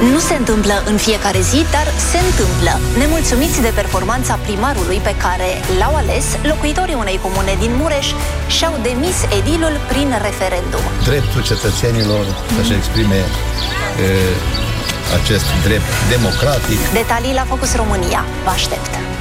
Nu se întâmplă în fiecare zi, dar se întâmplă. Nemulțumiți de performanța primarului pe care l-au ales, locuitorii unei comune din Mureș și-au demis edilul prin referendum. Dreptul cetățenilor să-și exprime acest drept democratic. Detalii la Focus România. Vă aștept!